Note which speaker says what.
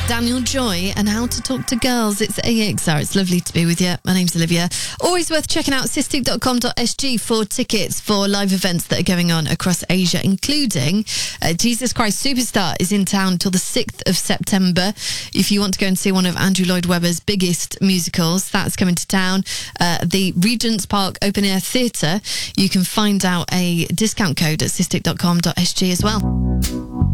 Speaker 1: Daniel Joy and How to Talk to Girls. It's AXR. It's lovely to be with you. My name's Olivia. Always worth checking out cystic.com.sg for tickets for live events that are going on across Asia, including Jesus Christ Superstar is in town till the 6th of September. If you want to go and see one of Andrew Lloyd Webber's biggest musicals, that's coming to town. The Regent's Park Open Air Theatre, you can find out a discount code at cystic.com.sg as well.